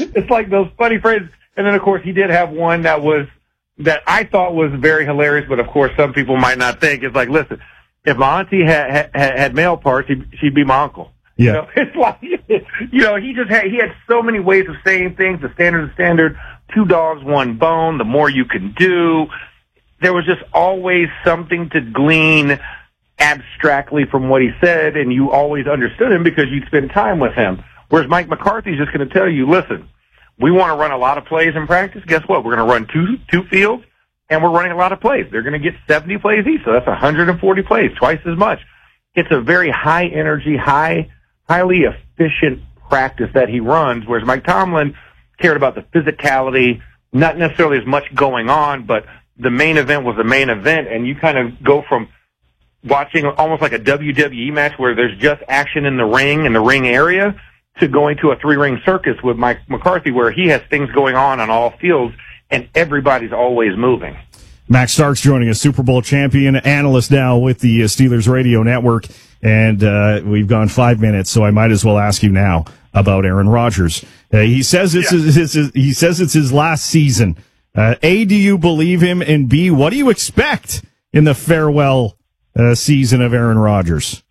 it's like those funny phrases. And then, of course, he did have one that I thought was very hilarious, but of course, some people might not think. It's like, listen, if my auntie had male parts, she'd be my uncle. Yeah. You know, it's like, he had so many ways of saying things. The standard, 2 dogs, 1 bone, the more you can do. There was just always something to glean abstractly from what he said, and you always understood him because you'd spend time with him. Whereas Mike McCarthy's just going to tell you, listen, we want to run a lot of plays in practice. Guess what? We're going to run two fields, and we're running a lot of plays. They're going to get 70 plays each, so that's 140 plays, twice as much. It's a very high energy, highly efficient practice that he runs, whereas Mike Tomlin cared about the physicality, not necessarily as much going on, but the main event was the main event, and you kind of go from watching almost like a WWE match where there's just action in the ring area, to going to a 3-ring circus with Mike McCarthy where he has things going on all fields and everybody's always moving. Max Starks joining us, Super Bowl champion, analyst now with the Steelers Radio Network, and we've gone 5 minutes, so I might as well ask you now about Aaron Rodgers. He says it's his last season. A, do you believe him? And B, what do you expect in the farewell season of Aaron Rodgers?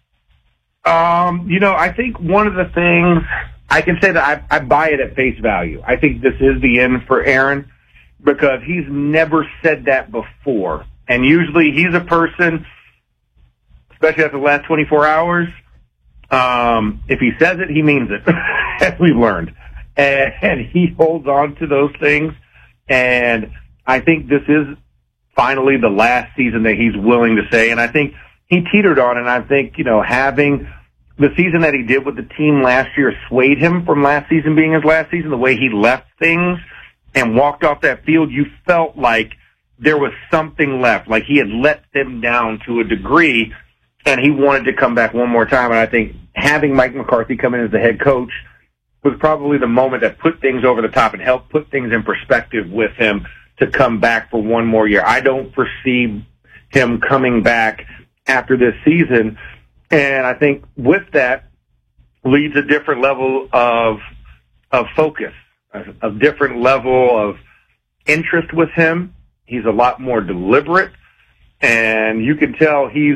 I think one of the things I can say that I buy it at face value. I think this is the end for Aaron because he's never said that before. And usually he's a person, especially after the last 24 hours, if he says it, he means it, as we've learned. And he holds on to those things. And I think this is finally the last season that he's willing to say. And I think he teetered on, and I think, having the season that he did with the team last year swayed him from last season being his last season, the way he left things and walked off that field, you felt like there was something left, like he had let them down to a degree, and he wanted to come back one more time. And I think having Mike McCarthy come in as the head coach was probably the moment that put things over the top and helped put things in perspective with him to come back for one more year. I don't foresee him coming back after this season, and I think with that leads a different level of focus, a different level of interest with him. He's a lot more deliberate, and you can tell he's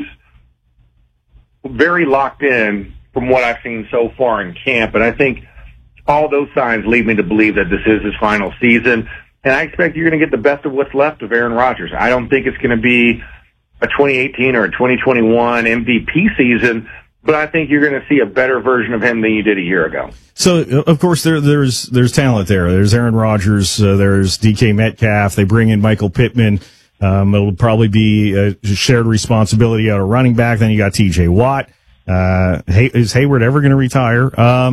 very locked in from what I've seen so far in camp, and I think all those signs lead me to believe that this is his final season, and I expect you're going to get the best of what's left of Aaron Rodgers. I don't think it's going to be a 2018 or a 2021 MVP season, but I think you're going to see a better version of him than you did a year ago. So, of course, there's talent there. There's Aaron Rodgers. There's DK Metcalf. They bring in Michael Pittman. It'll probably be a shared responsibility out of running back. Then you got TJ Watt. Is Hayward ever going to retire?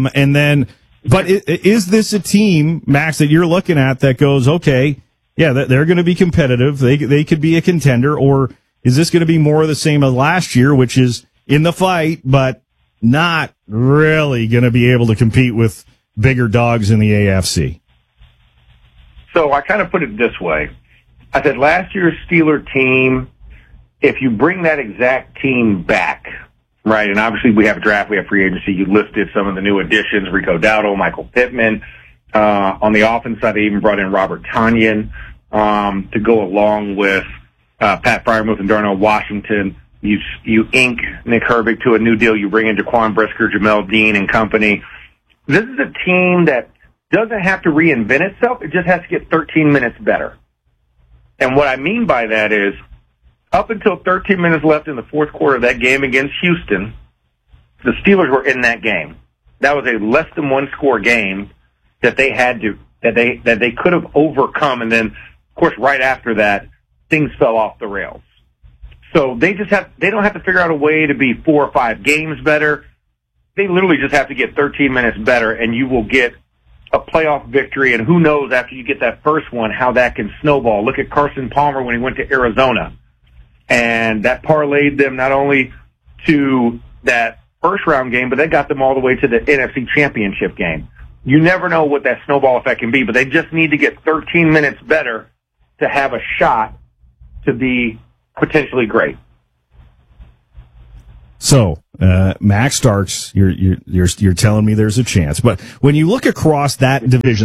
But is this a team, Max, that you're looking at that goes, okay, yeah, they're going to be competitive. They could be a contender, or is this going to be more of the same as last year, which is in the fight, but not really going to be able to compete with bigger dogs in the AFC? So I kind of put it this way. I said last year's Steeler team, if you bring that exact team back, right, and obviously we have a draft, we have free agency, you listed some of the new additions, Rico Dowdle, Michael Pittman. On the offense side, they even brought in Robert Tonyan to go along with Pat Freiermuth and Darnell Washington. You ink Nick Herbig to a new deal. You bring in Jaquan Brisker, Jamel Dean, and company. This is a team that doesn't have to reinvent itself. It just has to get 13 minutes better. And what I mean by that is, up until 13 minutes left in the fourth quarter of that game against Houston, the Steelers were in that game. That was a less than one score game that they could have overcome. And then, of course, right after that, things fell off the rails. So they don't have to figure out a way to be 4 or 5 games better. They literally just have to get 13 minutes better, and you will get a playoff victory. And who knows, after you get that first one, how that can snowball. Look at Carson Palmer when he went to Arizona. And that parlayed them not only to that first round game, but they got them all the way to the NFC Championship game. You never know what that snowball effect can be, but they just need to get 13 minutes better to have a shot to be potentially great. So, Max Starks, you're telling me there's a chance. But when you look across that division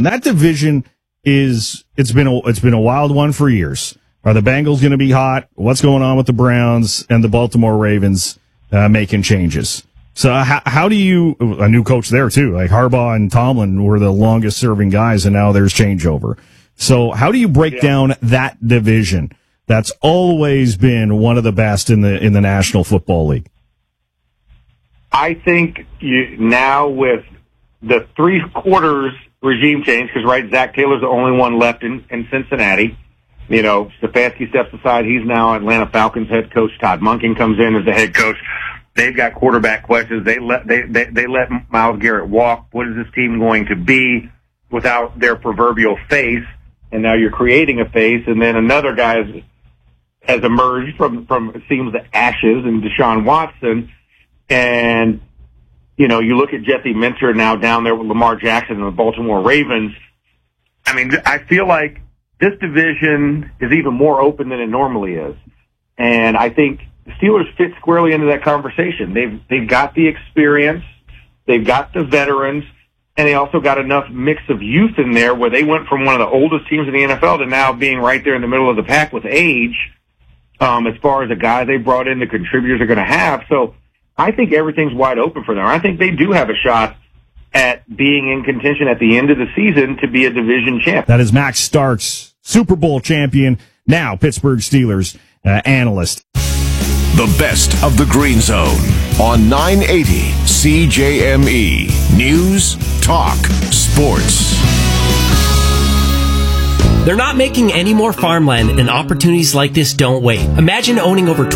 it's been a wild one for years. Are the Bengals going to be hot? What's going on with the Browns and the Baltimore Ravens making changes? So how do you, a new coach there too, like Harbaugh and Tomlin were the longest serving guys, and now there's changeover. So how do you break down that division that's always been one of the best in the National Football League? I think now with the 3/4 regime change, because Zach Taylor's the only one left in Cincinnati. Stefanski steps aside. He's now Atlanta Falcons head coach. Todd Monken comes in as the head coach. They've got quarterback questions. They let Myles Garrett walk. What is this team going to be without their proverbial face? And now you're creating a face, and then another guy has emerged from it seems the ashes, and Deshaun Watson. And you look at Jesse Minter now down there with Lamar Jackson and the Baltimore Ravens. I mean, I feel like this division is even more open than it normally is, and I think the Steelers fit squarely into that conversation. They've got the experience, they've got the veterans, and they also got enough mix of youth in there where they went from one of the oldest teams in the NFL to now being right there in the middle of the pack with age, as far as the guys they brought in, the contributors are going to have. So I think everything's wide open for them. I think they do have a shot at being in contention at the end of the season to be a division champ. That is Max Starks, Super Bowl champion, now Pittsburgh Steelers analyst. The best of the Green Zone on 980 CJME. News, talk, sports. They're not making any more farmland, and opportunities like this don't wait. Imagine owning over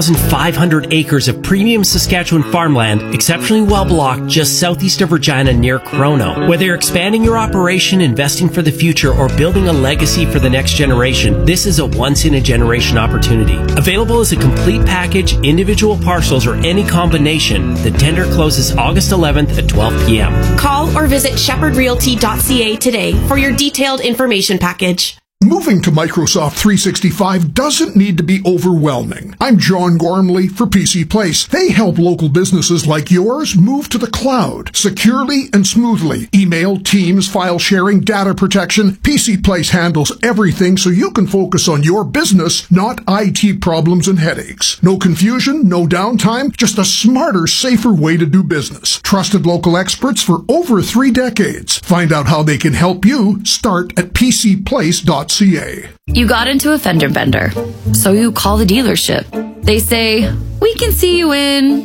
12,500 acres of premium Saskatchewan farmland, exceptionally well blocked just southeast of Regina near Crono. Whether you're expanding your operation, investing for the future, or building a legacy for the next generation, this is a once-in-a-generation opportunity. Available as a complete package, individual parcels, or any combination, the tender closes August 11th at 12 p.m. Call or visit shepherdrealty.ca today for your detailed information package. Moving to Microsoft 365 doesn't need to be overwhelming. I'm John Gormley for PC Place. They help local businesses like yours move to the cloud securely and smoothly. Email, Teams, file sharing, data protection. PC Place handles everything so you can focus on your business, not IT problems and headaches. No confusion, no downtime, just a smarter, safer way to do business. Trusted local experts for over 3 decades. Find out how they can help you. Start at PCPlace.ca. You got into a fender bender, so you call the dealership. They say, we can see you in...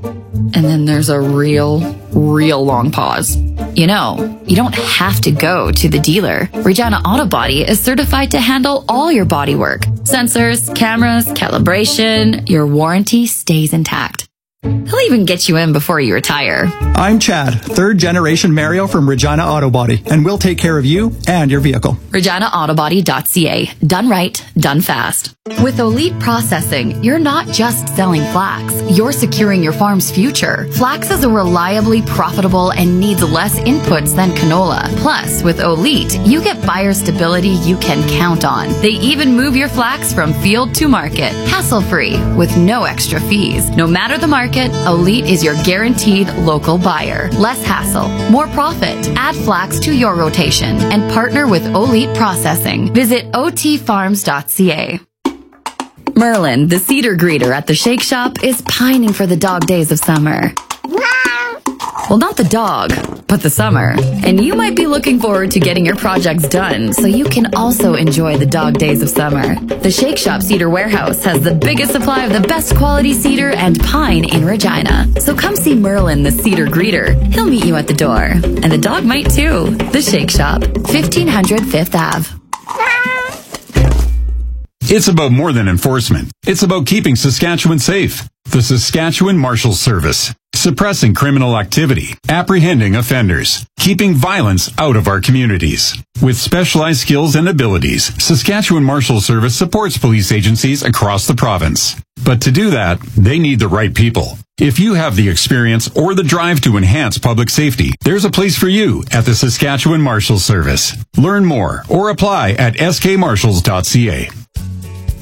And then there's a real long pause. You don't have to go to the dealer. Regina Auto Body is certified to handle all your body work. Sensors, cameras, calibration, your warranty stays intact. He'll even get you in before you retire. I'm Chad, 3rd generation Mario from Regina Auto Body, and we'll take care of you and your vehicle. ReginaAutobody.ca. Done right, done fast. With Elite Processing, you're not just selling flax, you're securing your farm's future. Flax is a reliably profitable and needs less inputs than canola. Plus, with Elite, you get buyer stability you can count on. They even move your flax from field to market, hassle-free, with no extra fees. No matter the market, Elite is your guaranteed local buyer. Less hassle, more profit. Add flax to your rotation and partner with Elite Processing. Visit otfarms.ca. Merlin, the cedar greeter at the Shake Shop, is pining for the dog days of summer. Well, not the dog, but the summer. And you might be looking forward to getting your projects done so you can also enjoy the dog days of summer. The Shake Shop Cedar Warehouse has the biggest supply of the best quality cedar and pine in Regina. So come see Merlin, the cedar greeter. He'll meet you at the door. And the dog might too. The Shake Shop, 1500 Fifth Ave. It's about more than enforcement. It's about keeping Saskatchewan safe. The Saskatchewan Marshals Service. Suppressing criminal activity, apprehending offenders, keeping violence out of our communities. With specialized skills and abilities, Saskatchewan Marshals Service supports police agencies across the province. But to do that, they need the right people. If you have the experience or the drive to enhance public safety, there's a place for you at the Saskatchewan Marshals Service. Learn more or apply at skmarshals.ca.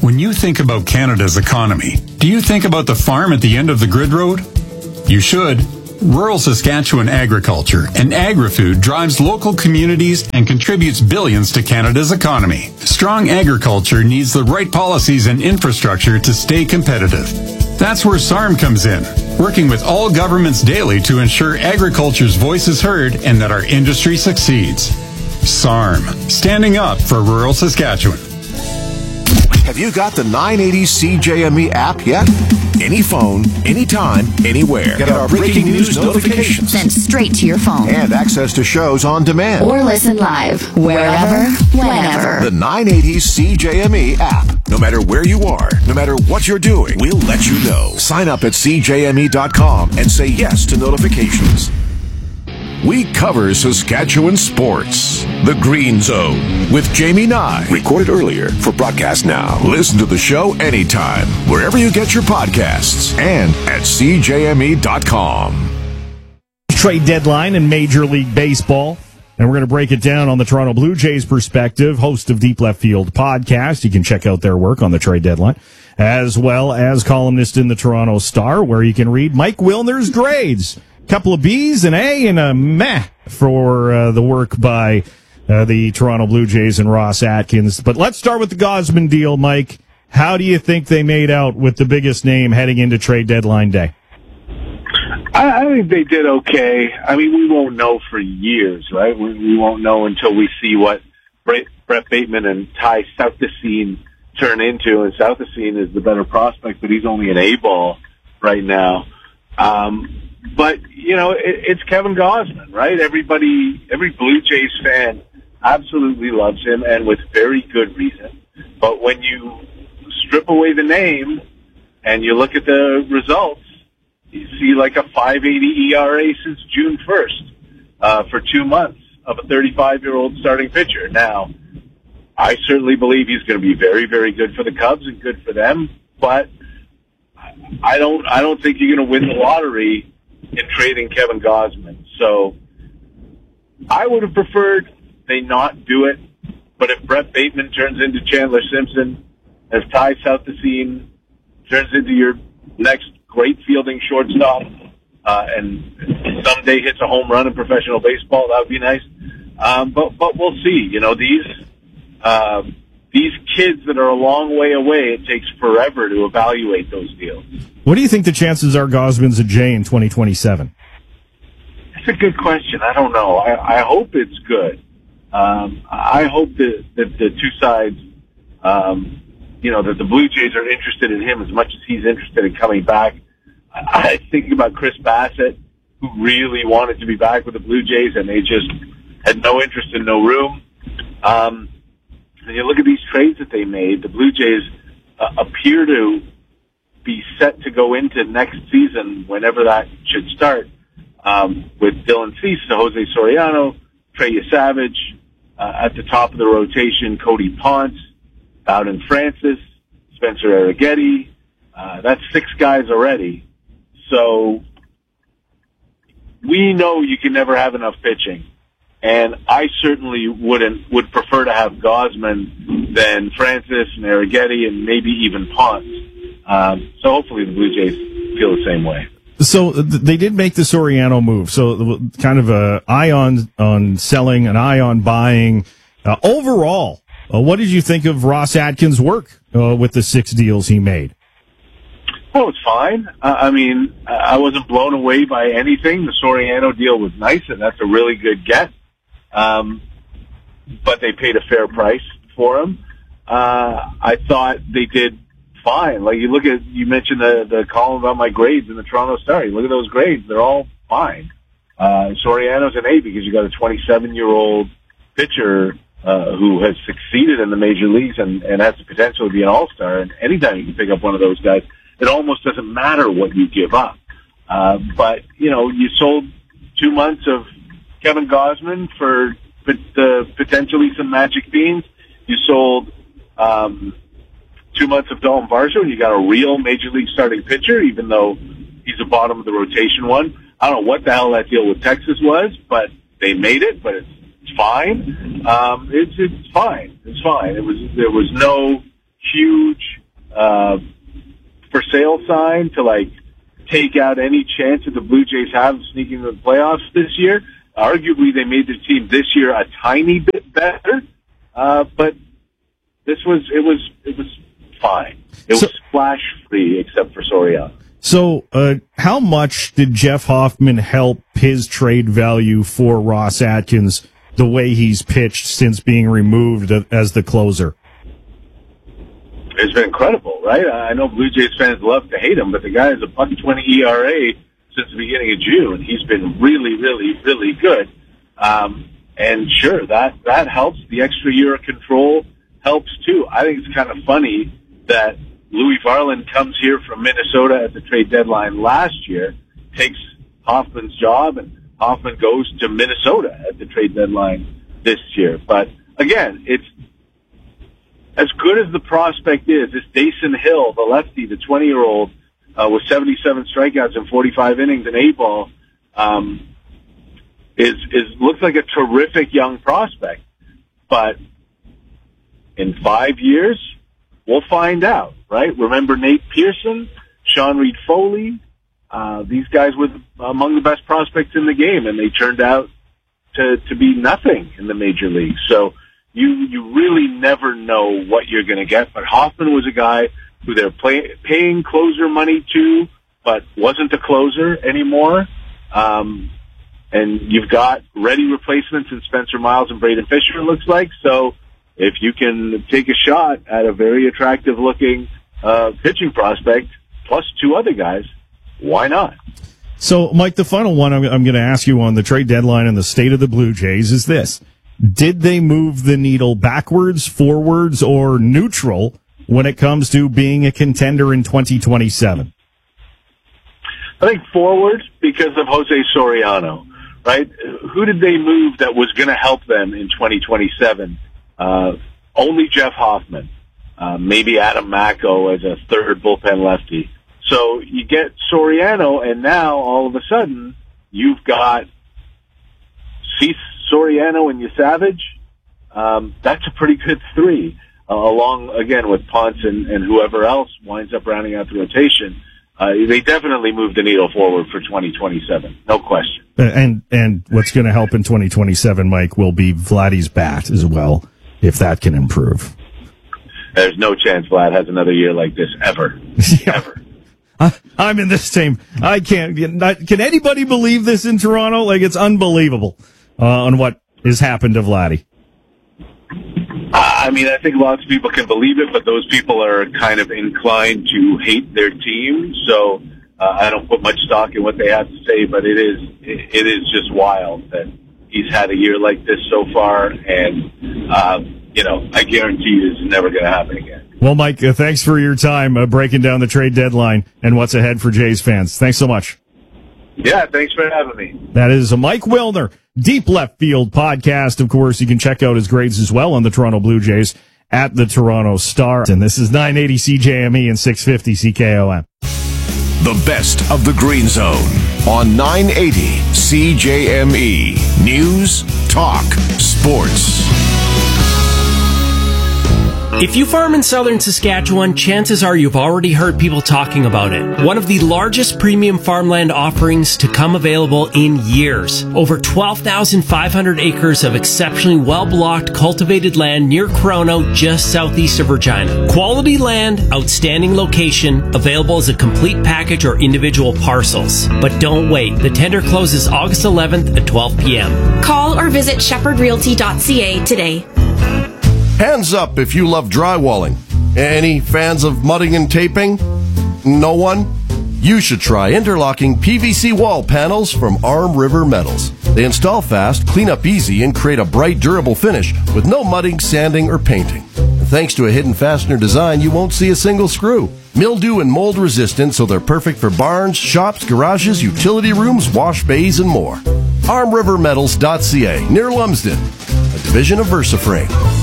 When you think about Canada's economy, do you think about the farm at the end of the grid road? You should. Rural Saskatchewan agriculture and agri-food drives local communities and contributes billions to Canada's economy. Strong agriculture needs the right policies and infrastructure to stay competitive. That's where SARM comes in, working with all governments daily to ensure agriculture's voice is heard and that our industry succeeds. SARM, standing up for rural Saskatchewan. Have you got the 980 CJME app yet? Any phone, anytime, anywhere. Get our breaking news notifications Sent straight to your phone. and access to shows on demand. Or listen live, wherever, whenever. The 980 CJME app. No matter where you are, no matter what you're doing, we'll let you know. Sign up at CJME.com and say yes to notifications. We cover Saskatchewan sports. The Green Zone with Jamie Nye. Recorded earlier for broadcast now. Listen to the show anytime, wherever you get your podcasts, and at CJME.com. Trade deadline in Major League Baseball. And we're going to break it down on the Toronto Blue Jays perspective. Host of Deep Left Field podcast. You can check out their work on the trade deadline, as well as columnist in the Toronto Star, where you can read Mike Wilner's grades. Couple of B's, an A, and a meh for the work by the Toronto Blue Jays and Ross Atkins. But let's start with the Gausman deal, Mike. How do you think they made out with the biggest name heading into trade deadline day? I think they did okay. I mean, we won't know for years, right? We won't know until we see what Brett Bateman and Ty Southesine turn into. And Southesine is the better prospect, but he's only an A-ball right now. But, you know, it's Kevin Gausman, right? Every Blue Jays fan absolutely loves him, and with very good reason. But when you strip away the name and you look at the results, you see like a 5.80 ERA since June 1st for 2 months of a 35-year-old starting pitcher. Now, I certainly believe he's going to be very, very good for the Cubs and good for them, but I don't think you're going to win the lottery in trading Kevin Gausman. So I would have preferred they not do it, but if Brett Bateman turns into Chandler Simpson, if Ty Southesine turns into your next great fielding shortstop, and someday hits a home run in professional baseball, that would be nice. But we'll see. You know, these kids that are a long way away, it takes forever to evaluate those deals. What do you think the chances are Gausman's a J in 2027? That's a good question. I don't know. I hope it's good. I hope that the two sides, that the Blue Jays are interested in him as much as he's interested in coming back. I think about Chris Bassett, who really wanted to be back with the Blue Jays, and they just had no interest and no room. And you look at these trades that they made, the Blue Jays appear to be set to go into next season, whenever that should start, with Dylan Cease, Jose Soriano, Trey Savage, at the top of the rotation, Cody Ponce, Bowden Francis, Spencer Arrighetti. That's 6 guys already. So we know you can never have enough pitching. And I certainly would prefer to have Gausman than Francis and Arrighetti and maybe even Ponce. So hopefully the Blue Jays feel the same way. So they did make the Soriano move. So kind of an eye on selling, an eye on buying. Overall, what did you think of Ross Atkins' work with the 6 deals he made? Well, it's fine. I wasn't blown away by anything. The Soriano deal was nice, and that's a really good get. But they paid a fair price for him. I thought they did fine. Like you mentioned the column about my grades in the Toronto Star. You look at those grades; they're all fine. Soriano's an A because you got a 27-year-old pitcher who has succeeded in the major leagues and has the potential to be an all-star. And anytime you can pick up one of those guys, it almost doesn't matter what you give up. But you sold 2 months of Kevin Gausman for potentially some magic beans. You sold 2 months of Dalton Varsho, and you got a real major league starting pitcher, even though he's a bottom of the rotation one. I don't know what the hell that deal with Texas was, but they made it. But it's fine. It's fine. It's fine. There was no huge for sale sign to like take out any chance that the Blue Jays have of sneaking into the playoffs this year. Arguably, they made the team this year a tiny bit better, but it was fine. It was splash free except for Soriano. So, how much did Jeff Hoffman help his trade value for Ross Atkins the way he's pitched since being removed as the closer? It's been incredible, right? I know Blue Jays fans love to hate him, but the guy has a .120 ERA since the beginning of June. He's been really, really, really good. And sure, that helps. The extra year of control helps too. I think it's kind of funny that Louis Varland comes here from Minnesota at the trade deadline last year, takes Hoffman's job, and Hoffman goes to Minnesota at the trade deadline this year. But again, it's as good as the prospect is. This Dason Hill, the lefty, the 20-year-old, with 77 strikeouts in 45 innings in A-ball, looks like a terrific young prospect. But in 5 years, we'll find out, right? Remember Nate Pearson, Sean Reed Foley, these guys were among the best prospects in the game, and they turned out to be nothing in the major leagues. So you really never know what you're going to get. But Hoffman was a guy who they're paying closer money to, but wasn't a closer anymore. And you've got ready replacements in Spencer Miles and Braden Fisher, it looks like. So if you can take a shot at a very attractive-looking pitching prospect, plus two other guys, why not? So, Mike, the final one I'm going to ask you on the trade deadline and the state of the Blue Jays is this. Did they move the needle backwards, forwards, or neutral when it comes to being a contender in 2027? I think forward because of Jose Soriano, right? Who did they move that was going to help them in 2027? Only Jeff Hoffman, maybe Adam Macko as a third bullpen lefty. So you get Soriano, and now all of a sudden you've got Cease, Soriano, and Yasavage. That's a pretty good three, along again with Ponce and whoever else winds up rounding out the rotation. They definitely moved the needle forward for 2027, no question. And what's going to help in 2027, Mike, will be Vladdy's bat as well, if that can improve. There's no chance Vlad has another year like this ever. Yeah. Ever. I'm in this team. I can't. Can anybody believe this in Toronto? Like, it's unbelievable on what has happened to Vladdy. I mean, I think lots of people can believe it, but those people are kind of inclined to hate their team. So I don't put much stock in what they have to say, but it is just wild that he's had a year like this so far, and I guarantee you it's never going to happen again. Well, Mike, thanks for your time breaking down the trade deadline and what's ahead for Jays fans. Thanks so much. Yeah, thanks for having me. That is Mike Wilner, Deep Left Field podcast. Of course, you can check out his grades as well on the Toronto Blue Jays at the Toronto Star. And this is 980 CJME and 650 CKOM. The best of the Green Zone on 980 CJME. News, talk, sports. If you farm in southern Saskatchewan, chances are you've already heard people talking about it. One of the largest premium farmland offerings to come available in years. Over 12,500 acres of exceptionally well-blocked, cultivated land near Corono, just southeast of Regina. Quality land, outstanding location, available as a complete package or individual parcels. But don't wait. The tender closes August 11th at 12 p.m. Call or visit shepherdrealty.ca today. Hands up if you love drywalling. Any fans of mudding and taping? No one? You should try interlocking PVC wall panels from Arm River Metals. They install fast, clean up easy, and create a bright, durable finish with no mudding, sanding, or painting. And thanks to a hidden fastener design, you won't see a single screw. Mildew and mold resistant, so they're perfect for barns, shops, garages, utility rooms, wash bays, and more. ArmRiverMetals.ca, near Lumsden, a division of VersaFrame.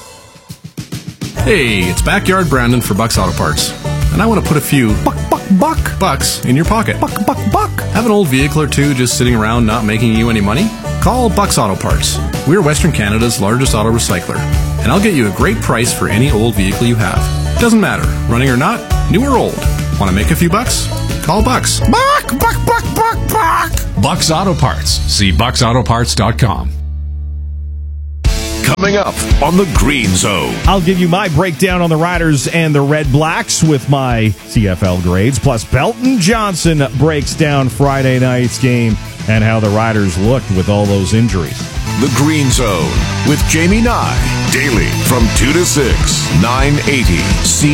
Hey, it's Backyard Brandon for Bucks Auto Parts. And I want to put a few bucks in your pocket. Buck. Have an old vehicle or two just sitting around not making you any money? Call Bucks Auto Parts. We're Western Canada's largest auto recycler, and I'll get you a great price for any old vehicle you have. Doesn't matter, running or not, new or old. Want to make a few bucks? Call Bucks. Buck! Bucks Auto Parts. See bucksautoparts.com. Coming up on the Green Zone. I'll give you my breakdown on the Riders and the Red Blacks with my CFL grades. Plus, Belton Johnson breaks down Friday night's game and how the Riders looked with all those injuries. The Green Zone with Jamie Nye. Daily from 2 to 6, 980 C.